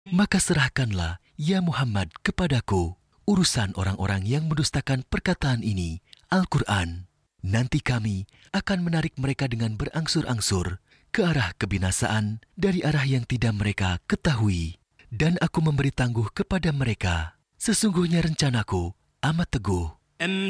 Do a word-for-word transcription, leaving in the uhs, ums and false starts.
Maka serahkanlah, ya Muhammad, kepadaku urusan orang-orang yang mendustakan perkataan ini, Al-Quran. Nanti kami akan menarik mereka dengan berangsur-angsur ke arah kebinasaan dari arah yang tidak mereka ketahui. Dan aku memberi tangguh kepada mereka. Sesungguhnya rencanaku amat teguh.